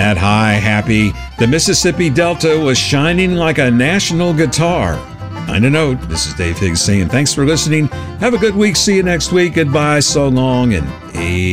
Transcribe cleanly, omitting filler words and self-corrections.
that high, happy, the Mississippi Delta was shining like a national guitar. On a note, this is Dave Higgs saying thanks for listening. Have a good week. See you next week. Goodbye, so long, and